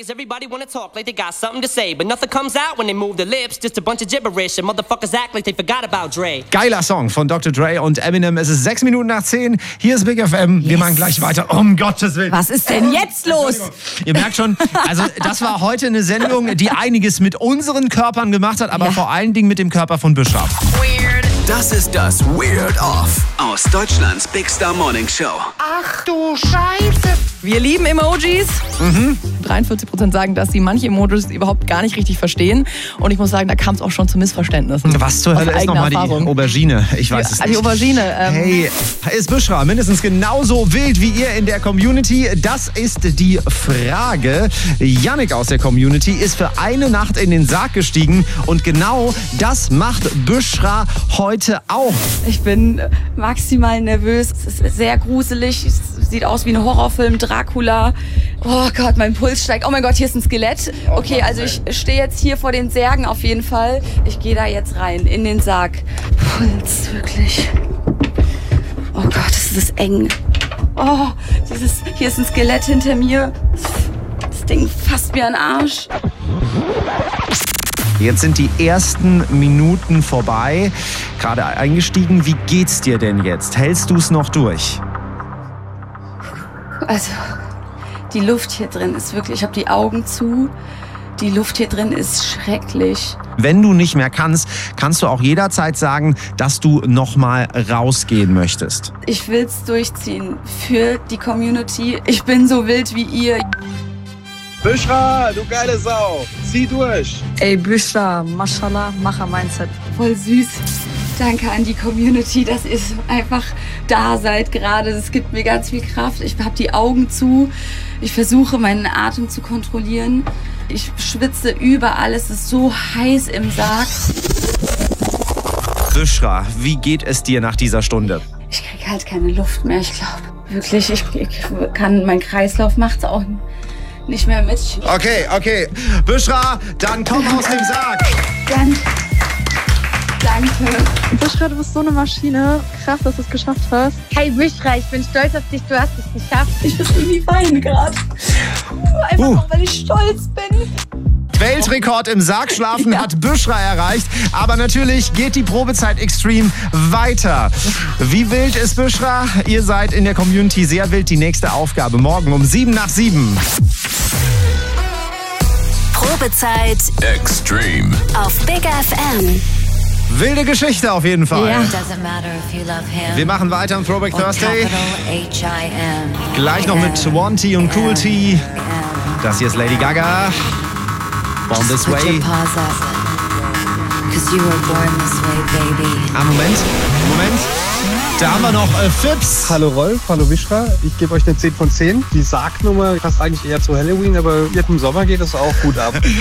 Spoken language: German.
nowadays everybody wanna talk like they got something to say, but nothing comes out when they move their lips, just a bunch of gibberish and motherfuckers act like they forgot about Dre. Geiler Song von Dr. Dre und Eminem. Es ist 6 Minuten nach 10. Hier ist Big FM. Wir machen gleich weiter. Um Gottes Willen. Was ist denn jetzt los? Ihr merkt schon, also das war heute eine Sendung, die einiges mit unseren Körpern gemacht hat, aber vor allen Dingen mit dem Körper von Büscher. Das ist das Weird Off aus Deutschlands Big Star Morning Show. Ach du Scheiße. Wir lieben Emojis. 43% sagen, dass sie manche Emojis überhaupt gar nicht richtig verstehen. Und ich muss sagen, da kam es auch schon zu Missverständnissen. Was zur Hölle ist nochmal die Aubergine? Ich weiß es nicht. Die Aubergine. Hey, ist Büschra mindestens genauso wild wie ihr in der Community? Das ist die Frage. Yannick aus der Community ist für eine Nacht in den Sarg gestiegen und genau das macht Büschra heute auch. Ich bin maximal nervös. Es ist sehr gruselig. Es sieht aus wie ein Horrorfilm, Dracula. Oh Gott, mein Puls steigt. Oh mein Gott, hier ist ein Skelett. Okay, also ich stehe jetzt hier vor den Särgen auf jeden Fall. Ich gehe da jetzt rein, in den Sarg. Puls, wirklich. Oh Gott, das ist eng. Oh, hier ist ein Skelett hinter mir. Das Ding fasst mir an den Arsch. Jetzt sind die ersten Minuten vorbei. Gerade eingestiegen. Wie geht's dir denn jetzt? Hältst du es noch durch? Also, die Luft hier drin ist wirklich, ich habe die Augen zu. Die Luft hier drin ist schrecklich. Wenn du nicht mehr kannst, kannst du auch jederzeit sagen, dass du nochmal rausgehen möchtest. Ich will's durchziehen für die Community. Ich bin so wild wie ihr. Büschra, du geile Sau, zieh durch. Ey, Büschra, Mashallah, Macher-Mindset. Voll süß. Danke an die Community, dass ihr einfach da seid gerade. Das gibt mir ganz viel Kraft. Ich habe die Augen zu. Ich versuche, meinen Atem zu kontrollieren. Ich schwitze überall. Es ist so heiß im Sarg. Büschra, wie geht es dir nach dieser Stunde? Ich kriege halt keine Luft mehr, ich glaube. Wirklich, ich kann, mein Kreislauf macht's auch nicht mehr mit. Okay. Büschra, dann komm aus dem Sarg. Danke. Büschra, du bist so eine Maschine. Krass, dass du es geschafft hast. Hey Büschra, ich bin stolz auf dich, du hast es geschafft. Ich muss irgendwie weinen gerade. Einfach nur, weil ich stolz bin. Weltrekord im Sargschlafen hat Büschra erreicht. Aber natürlich geht die Probezeit Extreme weiter. Wie wild ist Büschra? Ihr seid in der Community sehr wild. Die nächste Aufgabe morgen um 7 nach 7. Probezeit Extreme auf Big FM. Wilde Geschichte auf jeden Fall. Ja. Wir machen weiter am Throwback Thursday. Gleich noch mit One T und Cool T. Das hier ist Lady Gaga. Born This Way. Moment. Da haben wir noch Fips. Hallo Rolf, hallo Büschra, ich gebe euch eine 10 von 10. Die Sargnummer passt eigentlich eher zu Halloween, aber jetzt im Sommer geht es auch gut ab.